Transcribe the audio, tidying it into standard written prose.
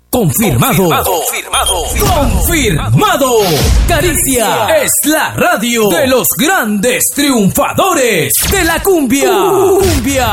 Confirmado. Caricia es la radio de los grandes triunfadores de la cumbia.